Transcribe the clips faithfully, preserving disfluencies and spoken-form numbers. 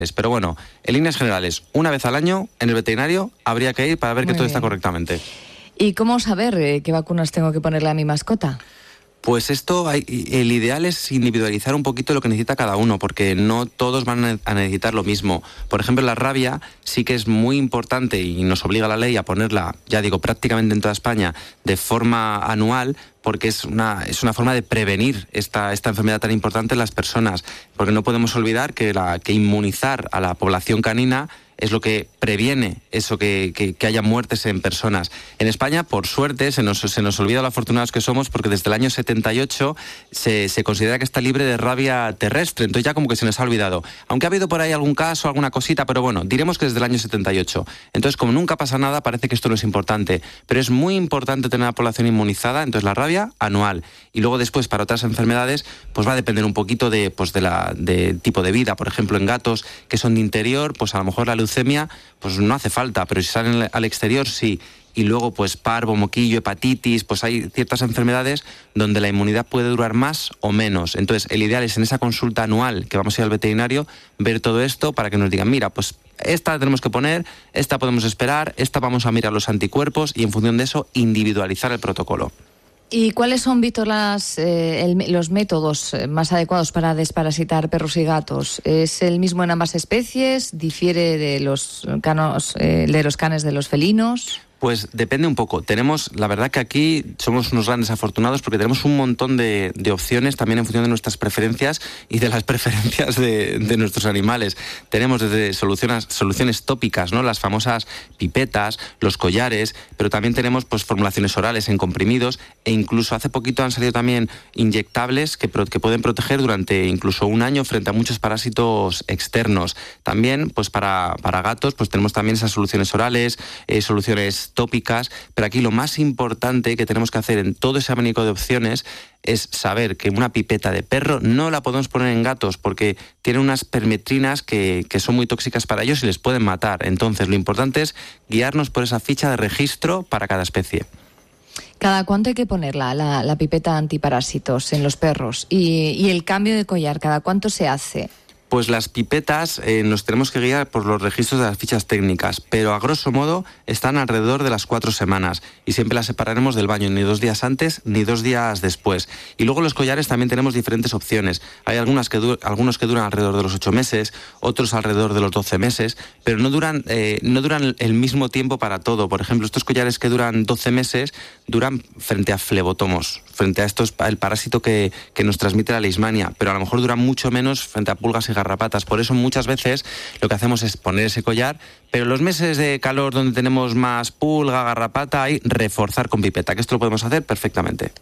Pero bueno, en líneas generales, una vez al año en el veterinario habría que ir para ver Muy que todo bien. está correctamente. ¿Y cómo saber eh, qué vacunas tengo que ponerle a mi mascota? Pues esto, hay, el ideal es individualizar un poquito lo que necesita cada uno, porque no todos van a necesitar lo mismo. Por ejemplo, la rabia sí que es muy importante y nos obliga la ley a ponerla, ya digo, prácticamente en toda España de forma anual, porque es una, es una forma de prevenir esta, esta enfermedad tan importante en las personas. Porque no podemos olvidar que, la, que inmunizar a la población canina es lo que previene eso, que, que, que haya muertes en personas. En España, por suerte, se nos, se nos olvida lo afortunados que somos, porque desde el año setenta y ocho se, se considera que está libre de rabia terrestre, entonces ya como que se nos ha olvidado. Aunque ha habido por ahí algún caso, alguna cosita, pero bueno, diremos que desde el año setenta y ocho. Entonces, como nunca pasa nada, parece que esto no es importante, pero es muy importante tener a la población inmunizada. Entonces la rabia anual, y luego después para otras enfermedades, pues va a depender un poquito de, pues de la de tipo de vida. Por ejemplo, en gatos que son de interior, pues a lo mejor la leucemia pues no hace falta, pero si salen al exterior sí. Y luego pues parvo, moquillo, hepatitis, pues hay ciertas enfermedades donde la inmunidad puede durar más o menos. Entonces el ideal es en esa consulta anual que vamos a ir al veterinario ver todo esto para que nos digan, mira, pues esta la tenemos que poner, esta podemos esperar, esta vamos a mirar los anticuerpos, y en función de eso individualizar el protocolo. ¿Y cuáles son, Víctor, las, eh, el, los métodos más adecuados para desparasitar perros y gatos? ¿Es el mismo en ambas especies? ¿Difiere de los canos, eh, de los canes de los felinos? Pues depende un poco. Tenemos, la verdad que aquí somos unos grandes afortunados porque tenemos un montón de, de opciones también en función de nuestras preferencias y de las preferencias de, de nuestros animales. Tenemos desde soluciones, soluciones tópicas, ¿no? Las famosas pipetas, los collares, pero también tenemos pues formulaciones orales en comprimidos, e incluso hace poquito han salido también inyectables que, que pueden proteger durante incluso un año frente a muchos parásitos externos. También pues para, para gatos pues tenemos también esas soluciones orales, eh, soluciones tópicas, pero aquí lo más importante que tenemos que hacer en todo ese abanico de opciones es saber que una pipeta de perro no la podemos poner en gatos porque tiene unas permetrinas que, que son muy tóxicas para ellos y les pueden matar. Entonces lo importante es guiarnos por esa ficha de registro para cada especie. ¿Cada cuánto hay que ponerla, la, la pipeta antiparásitos en los perros? Y, y el cambio de collar, ¿cada cuánto se hace? Pues las pipetas eh, nos tenemos que guiar por los registros de las fichas técnicas, pero a grosso modo están alrededor de las cuatro semanas y siempre las separaremos del baño, ni dos días antes ni dos días después. Y luego los collares también tenemos diferentes opciones. Hay algunas que du- algunos que duran alrededor de los ocho meses, otros alrededor de los doce meses, pero no duran, eh, no duran el mismo tiempo para todo. Por ejemplo, estos collares que duran doce meses duran frente a flebotomos, frente a estos, el parásito que, que nos transmite la leishmania, pero a lo mejor duran mucho menos frente a pulgas y garrapatas. Por eso muchas veces lo que hacemos es poner ese collar, pero en los meses de calor donde tenemos más pulga, garrapata, hay reforzar con pipeta, que esto lo podemos hacer perfectamente.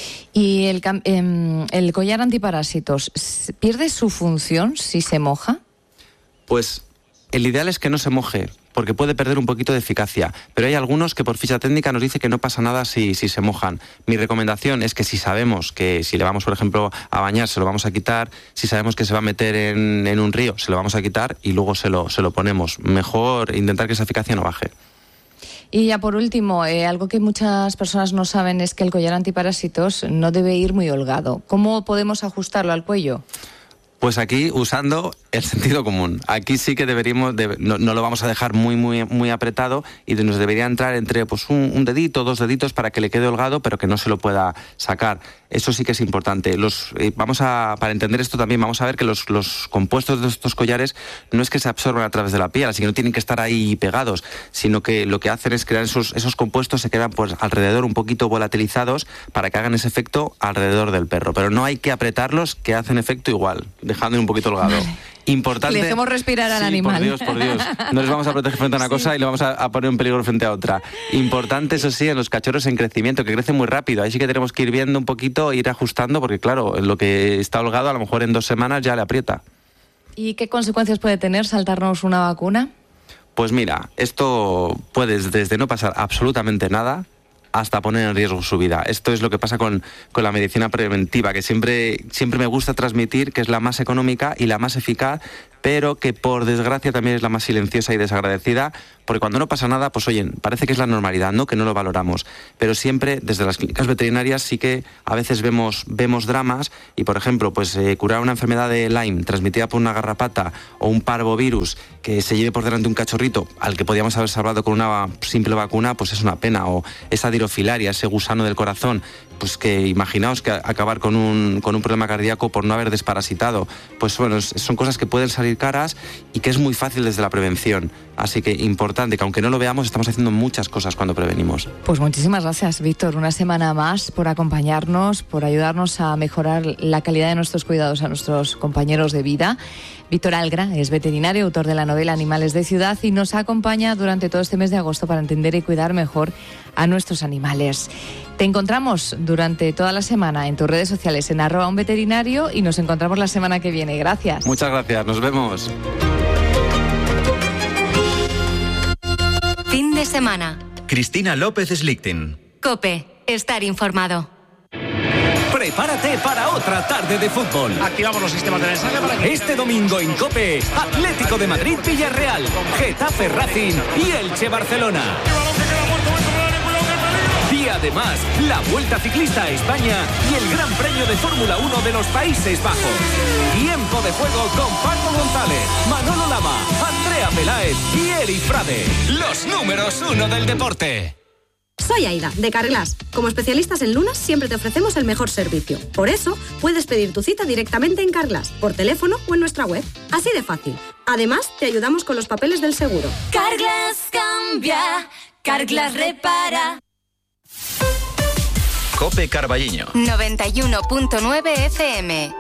¿Y el, eh, el collar antiparásitos pierde su función si se moja? Pues el ideal es que no se moje, porque puede perder un poquito de eficacia, pero hay algunos que por ficha técnica nos dice que no pasa nada si, si se mojan. Mi recomendación es que si sabemos que si le vamos, por ejemplo, a bañar, se lo vamos a quitar, si sabemos que se va a meter en, en un río, se lo vamos a quitar y luego se lo, se lo ponemos. Mejor intentar que esa eficacia no baje. Y ya por último, eh, algo que muchas personas no saben es que el collar antiparásitos no debe ir muy holgado. ¿Cómo podemos ajustarlo al cuello? Pues aquí usando el sentido común. Aquí sí que deberíamos, de, no, no lo vamos a dejar muy muy muy apretado y nos debería entrar entre pues un, un dedito, dos deditos para que le quede holgado, pero que no se lo pueda sacar. Eso sí que es importante. Los, eh, vamos a, para entender esto también vamos a ver que los, los compuestos de estos collares no es que se absorban a través de la piel, así que no tienen que estar ahí pegados, sino que lo que hacen es crear esos, esos compuestos, se quedan pues alrededor un poquito volatilizados para que hagan ese efecto alrededor del perro. Pero no hay que apretarlos, que hacen efecto igual, dejando un poquito holgado. Vale. Importante. Le dejemos respirar al sí, animal. Por Dios, por Dios. No les vamos a proteger frente a una sí. cosa y le vamos a, a poner en peligro frente a otra. Importante, eso sí, en los cachorros en crecimiento, que crecen muy rápido. Ahí sí que tenemos que ir viendo un poquito, ir ajustando, porque claro, en lo que está holgado, a lo mejor en dos semanas ya le aprieta. ¿Y qué consecuencias puede tener saltarnos una vacuna? Pues mira, esto puede desde no pasar absolutamente nada hasta poner en riesgo su vida. Esto es lo que pasa con, con la medicina preventiva, que siempre, siempre me gusta transmitir que es la más económica y la más eficaz, pero que por desgracia también es la más silenciosa y desagradecida, porque cuando no pasa nada, pues oye, parece que es la normalidad, ¿no? Que no lo valoramos. Pero siempre, desde las clínicas veterinarias, sí que a veces vemos, vemos dramas y, por ejemplo, pues eh, curar una enfermedad de Lyme transmitida por una garrapata o un parvovirus que se lleve por delante un cachorrito al que podíamos haber salvado con una simple vacuna, pues es una pena. O esa dirofilaria, ese gusano del corazón, pues que imaginaos que acabar con un, con un problema cardíaco por no haber desparasitado. Pues bueno, son cosas que pueden salir caras y que es muy fácil desde la prevención. Así que importante, que aunque no lo veamos, estamos haciendo muchas cosas cuando prevenimos. Pues muchísimas gracias, Víctor. Una semana más por acompañarnos, por ayudarnos a mejorar la calidad de nuestros cuidados a nuestros compañeros de vida. Víctor Algra es veterinario, autor de la novela Animales de Ciudad, y nos acompaña durante todo este mes de agosto para entender y cuidar mejor a nuestros animales. Te encontramos durante toda la semana en tus redes sociales en arroba un veterinario y nos encontramos la semana que viene. Gracias. Muchas gracias, nos vemos. Fin de semana. Cristina López Slichting. COPE. Estar informado. Prepárate para otra tarde de fútbol. Activamos los sistemas de mensaje para que... Este domingo en COPE, Atlético de Madrid Villarreal, Getafe Racing y Elche Barcelona. Y además, la Vuelta Ciclista a España y el Gran Premio de Fórmula uno de los Países Bajos. Tiempo de juego con Paco González, Manolo Lama, Andrea Peláez y Eri Frade. Los números uno del deporte. Soy Aida, de Carglass. Como especialistas en lunas, siempre te ofrecemos el mejor servicio. Por eso, puedes pedir tu cita directamente en Carglass, por teléfono o en nuestra web. Así de fácil. Además, te ayudamos con los papeles del seguro. Carglass cambia, Carglass repara. COPE Carballiño. noventa y uno punto nueve F M.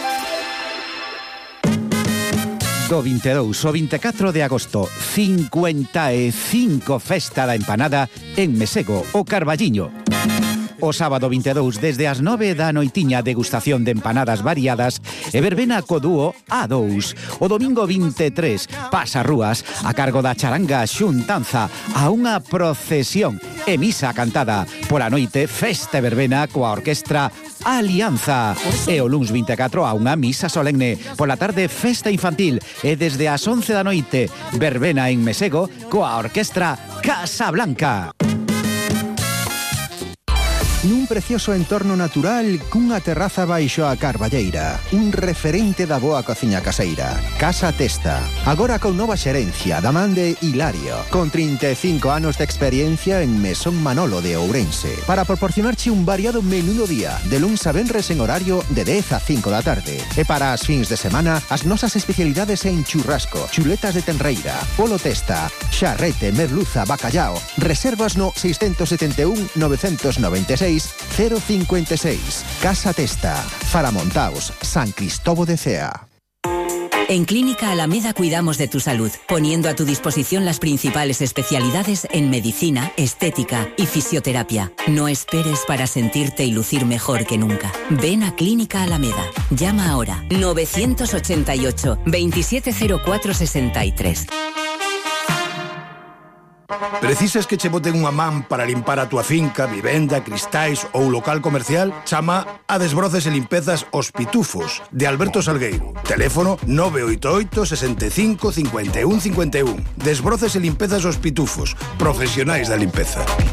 Do veintidós ao veinticuatro de agosto, cincuenta e cinco Festa da Empanada en Mesego, o Carballiño. O sábado veintidós, desde as nove da noitiña, degustación de empanadas variadas e verbena co dúo A dous. O domingo veintitrés, pasarrúas a cargo da charanga xuntanza a unha procesión e misa cantada. Pola noite, festa e verbena coa orquestra Alianza. E o luns veinticuatro a unha misa solemne. Pola tarde, festa infantil. E desde as once da noite, verbena en Mesego coa orquestra Casablanca. Nun precioso entorno natural cunha terraza baixo a Carballeira, un referente da boa cociña caseira, Casa Testa, agora con nova xerencia da man de Hilario, con trinta e cinco anos de experiencia en Mesón Manolo de Ourense, para proporcionarche un variado menú do día, de luns a venres en horario de dez a cinco da tarde, e para as fins de semana, as nosas especialidades en churrasco, chuletas de tenreira, polo testa, xarrete, merluza, bacallao. Reservas no seis sete un, nove nove seis, cero cinco seis. Casa Testa, Faramontaos, San Cristóbal de Cea. En Clínica Alameda cuidamos de tu salud, poniendo a tu disposición las principales especialidades en medicina, estética y fisioterapia. No esperes para sentirte y lucir mejor que nunca. Ven a Clínica Alameda. Llama ahora nueve ocho ocho, veintisiete cero cuatro sesenta y tres. Precisas que che boten unha man para limpar a túa finca, vivenda, cristais ou local comercial? Chama a Desbroces e Limpezas Os Pitufos, de Alberto Salgueiro. Teléfono nove oito oito, sesenta e cinco, cincuenta e un, cincuenta e un. Desbroces e Limpezas Os Pitufos, profesionais da limpeza.